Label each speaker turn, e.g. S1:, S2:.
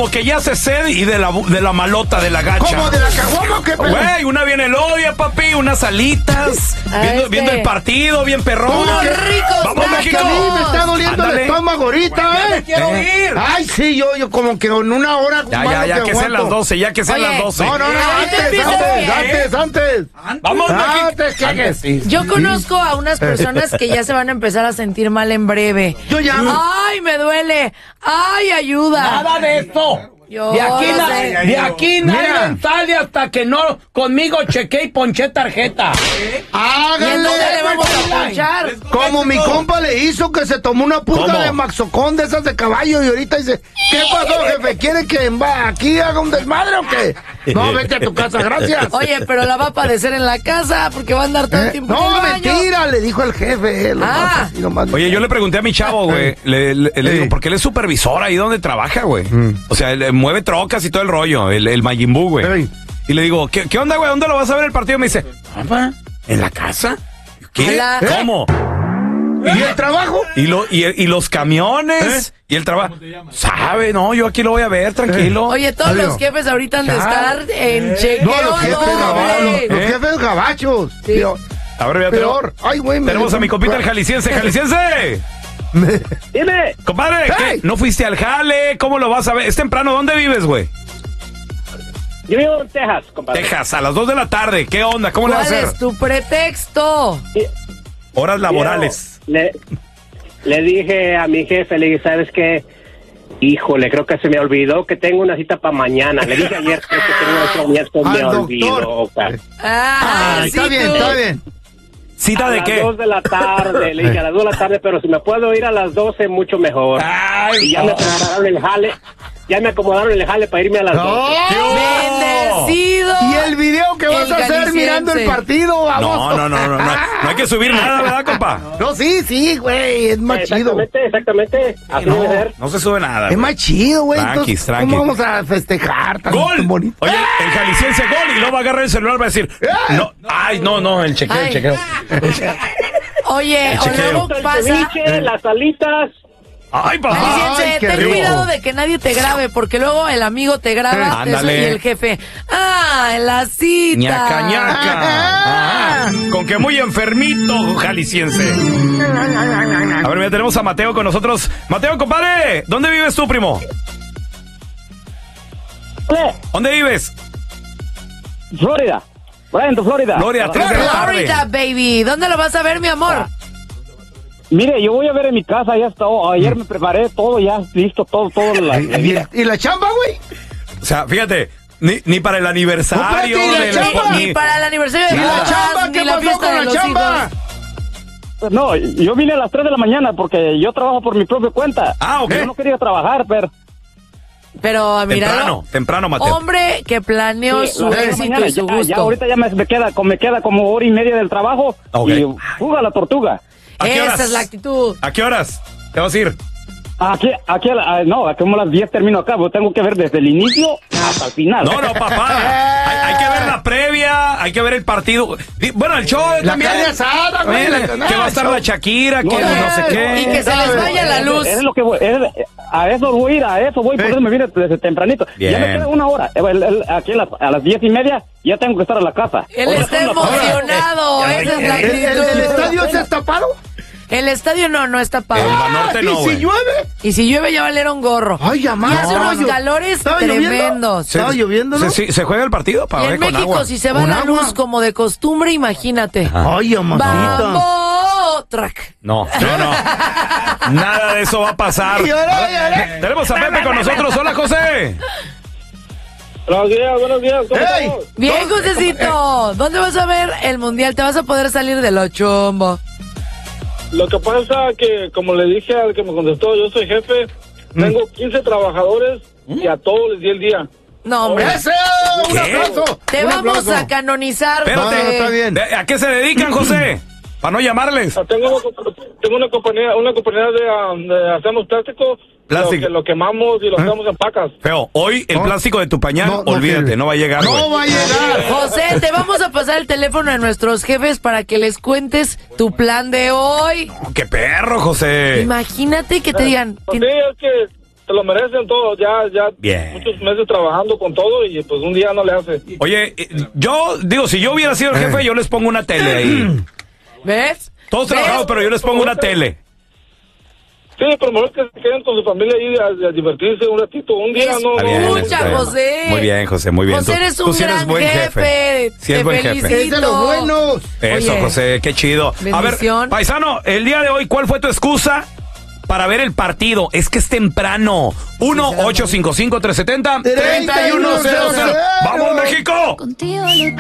S1: como que ya hace sed y de la malota, de la gacha.
S2: ¿Cómo? ¿De la caguama o qué?
S1: Güey, una bien elodia, papi, unas alitas, viendo el partido, bien perrón.
S2: ¡Unos
S3: ricos!
S1: ¡Vamos, México!
S2: A mí me está doliendo el estómago ahorita,
S1: Güey, quiero ir.
S2: Ay, sí, yo como que en una hora.
S1: Ya que sean las 12, las 12.
S2: No, antes.
S1: Vamos,
S2: México.
S1: antes.
S3: Yo conozco a unas personas que ya se van a empezar a sentir mal en breve.
S2: Yo ya.
S3: ¡Ay, me duele! ¡Ay, ayuda!
S4: Nada de esto.
S3: Yo
S4: De aquí,
S3: no sé.
S4: de aquí
S2: Mira.
S4: nadie sale hasta que no conmigo chequé y ponché tarjeta.
S3: ¿Y
S2: Háganle.
S3: en dónde le vamos a ponchar?
S2: Como mi compa le hizo que se tomó una pulga
S1: ¿Cómo?
S2: de Maxocón de esas de caballo y ahorita dice, ¿qué pasó, jefe? ¿Quiere que aquí haga un desmadre o qué? No, vete a tu casa, gracias.
S3: Oye, pero la va a padecer en la casa porque va a andar todo el tiempo en
S2: No,
S3: el baño.
S2: mentira, le dijo el jefe.
S1: Oye, yo le pregunté a mi chavo, güey, le digo, porque él es supervisor ahí donde trabaja, güey. O sea, él mueve trocas y todo el rollo, el Majin Buu, güey.
S2: Ey.
S1: Y le digo, ¿qué onda, güey? ¿Dónde lo vas a ver el partido? Me dice, papá, ¿en la casa? ¿Qué?
S3: Hola.
S1: ¿Cómo?
S2: ¿Y el trabajo?
S1: Y los camiones, y el trabajo. ¿Sabe? No, yo aquí lo voy a ver, tranquilo.
S3: Oye, todos
S2: Adiós.
S3: los jefes ahorita han de
S2: Ya.
S3: estar en chequeo.
S2: No, los jefes
S3: doble.
S2: los jefes gabachos.
S3: Sí.
S2: Tío,
S1: A ver, ya
S2: peor. Ay, güey.
S1: tenemos a mi compita el jalisciense. ¡Jalisciense!
S4: Dime.
S1: Compadre,
S2: ¡Hey!
S1: ¿qué? ¿No fuiste al jale? ¿Cómo lo vas a ver? Es temprano, ¿dónde vives, güey?
S4: Yo vivo en Texas, compadre.
S1: Texas, a las 2 de la tarde. ¿Qué onda? ¿Cómo le vas a
S3: ¿Cuál
S1: hacer?
S3: es tu pretexto?
S1: Horas laborales.
S4: Le dije a mi jefe, le dije, ¿sabes qué? Híjole, creo que se me olvidó que tengo una cita para mañana. Le dije ayer que tengo una cita mañana, se me
S2: Al
S4: olvidó.
S2: doctor.
S3: Ah,
S2: Está
S3: sí,
S2: bien,
S3: tú.
S2: está bien.
S1: ¿Cita
S4: A
S1: de
S4: las
S1: qué?
S4: 2 de la tarde, le dije a las 2 de la tarde, pero si me puedo ir a las 12, mucho mejor.
S1: Ay,
S4: Y ya me acomodaron el jale, para irme a las 12.
S3: ¡Bendecido!
S2: ¿Y el video que vas a hacer
S3: jalisciense.
S2: mirando el partido, baboso?
S1: No hay que subir nada, ¿verdad, compa?
S2: No, sí, güey, es más chido.
S4: Exactamente, así debe ser.
S1: No se sube nada.
S2: Es más chido, güey.
S1: Tranquis,
S2: Entonces,
S1: tranquis.
S2: ¿cómo vamos a festejar tan
S1: ¡Gol!
S2: bonito?
S1: Oye, el jalisciense gol y luego va a agarrar el celular y va a decir, no, el chequeo,
S3: Ay.
S1: el chequeo.
S3: Oye, o
S1: chequeo.
S3: luego
S4: El
S3: pasa...
S4: ceviche, las alitas.
S1: Ay, papá.
S3: Jalisciense,
S2: Ay, qué
S3: ten
S2: rico.
S3: cuidado de que nadie te grabe, porque luego el amigo te graba
S1: Ándale.
S3: y el jefe, en la cita.
S1: Ñaca, ñaca. Ajá. Con que muy enfermito, jalisciense. A ver, mira, tenemos a Mateo con nosotros. Mateo, compadre, ¿dónde vives tú, primo? ¿Dónde vives?
S4: Florida. Brandon, Florida.
S1: Gloria, 3 de la tarde.
S3: Florida, baby. ¿Dónde lo vas a ver, mi amor?
S4: Mire, yo voy a ver en mi casa, ya está. Ayer me preparé todo, ya listo, todo.
S2: ¿Y la chamba, güey?
S1: O sea, fíjate, ni para el aniversario
S2: Espérate, ¿y la
S1: del
S2: chamba?
S1: espo-
S3: Ni para el aniversario de
S2: ¿Y la
S3: bodas,
S2: chamba?
S3: ni
S2: ¿Qué
S3: la
S2: pasó
S3: fiesta
S2: con
S3: de
S2: la
S3: los
S2: chamba?
S3: hijos.
S4: No, yo vine a las 3 de la mañana porque yo trabajo por mi propia cuenta.
S1: Ah, ok.
S4: Yo no quería trabajar, pero...
S3: Pero mira,
S1: Temprano, Mateo.
S3: hombre que planeó
S4: Sí,
S3: su
S4: las 3 de la
S3: éxito
S4: mañana,
S3: y su
S4: ya
S3: gusto.
S4: ahorita ya me queda como hora y media del trabajo.
S1: Ok.
S4: Y fuga la tortuga.
S1: ¿A qué horas?
S3: Esa es la actitud.
S1: ¿A qué horas? ¿Te vas a ir?
S4: Aquí como a las 10 termino acá, pues tengo que ver desde el inicio hasta el final.
S1: No, papá. Hay que ver la previa, hay que ver el partido. Bueno, el show
S2: La
S1: también.
S2: carne asada, güey.
S1: Que va a estar la Shakira, que no sé qué.
S3: Y que se les vaya la luz.
S4: Es lo que voy, a eso voy, por eso me vine desde tempranito.
S1: Bien.
S4: Ya me queda una hora. Aquí a las 10:30 ya tengo que estar en la casa.
S3: Él
S4: Ahora
S3: está
S4: son las-
S3: emocionado. Esa es la actitud.
S2: ¿El estadio está tapado?
S3: El estadio no está
S1: El
S3: tapado.
S1: Banorte no,
S2: ¿Y si
S1: güey.
S2: llueve?
S3: Y si llueve ya valieron gorro.
S2: Ay, amá.
S3: Y hace unos
S2: Estaba
S3: calores
S2: ¿Estaba lloviendo?
S3: tremendos.
S2: ¿Estaba lloviendo, no?
S1: ¿Se juega el partido para
S3: Y
S1: ver
S3: en
S1: con
S3: México,
S1: agua?
S3: si se va
S2: ¿Con
S3: la
S2: agua?
S3: luz como de costumbre, imagínate.
S2: Ay, amasita.
S3: ¡Vamos! Track.
S1: No. Nada de eso va a pasar.
S2: Lloré.
S1: Tenemos a Pepe con nosotros. Hola, José.
S4: Buenos días. ¿Cómo
S2: ¡Ey!
S4: estamos?
S3: Bien, Josecito. ¿Dónde vas a ver el mundial? Te vas a poder salir de lo chombo.
S5: Lo que pasa que, como le dije al que me contestó, yo soy jefe, tengo 15 trabajadores y a todos les di el día.
S3: No, hombre.
S2: ¡Ese! ¡Un
S1: ¿Qué?
S2: aplauso!
S3: Te
S2: Un
S3: vamos
S2: aplauso.
S3: a canonizar.
S1: Espérate.
S3: José.
S2: Está bien.
S1: ¿A qué se dedican, José? Para no llamarles.
S5: Tengo una compañía de hacemos plástico,
S1: Plástico.
S5: Lo quemamos y lo hacemos en pacas.
S1: Feo, hoy el
S2: No.
S1: plástico de tu pañal,
S2: No,
S1: olvídate,
S2: sirve.
S1: no va a llegar, güey.
S2: No va a llegar.
S3: José, te vamos a pasar el teléfono de nuestros jefes para que les cuentes tu plan de hoy.
S1: ¡Qué perro, José!
S3: Imagínate que te digan.
S5: Sí, es que se lo merecen todos, ya
S1: Bien.
S5: muchos meses trabajando con todo y pues un día no le hace.
S1: Oye, yo digo, si yo hubiera sido el jefe, yo les pongo una tele ahí.
S3: ¿Ves?
S1: Todos trabajados, pero yo les pongo una tele.
S5: Sí, pero mejor que se queden con su familia ahí a divertirse un ratito, un día no.
S3: Escucha,
S1: está bien.
S3: José.
S1: Muy bien, José, muy bien.
S3: José, eres un
S1: sí eres
S3: gran
S1: buen jefe. Sí, es
S3: Te
S1: buen jefe.
S3: felicito.
S2: Es de los buenos.
S1: Eso,
S3: Oye,
S1: José, qué chido. A ver,
S3: bendición.
S1: paisano, el día de hoy, ¿cuál fue tu excusa para ver el partido? Es que es temprano. 1-855-370-3100. ¡Vamos, México!
S6: Contigo